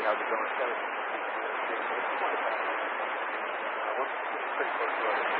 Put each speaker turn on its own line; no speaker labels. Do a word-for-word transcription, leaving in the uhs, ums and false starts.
how's it going? So, uh, we're pretty close to it.